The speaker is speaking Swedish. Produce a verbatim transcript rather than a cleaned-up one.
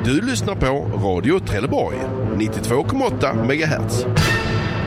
Du lyssnar på Radio Trelleborg, nittiotvå komma åtta megahertz.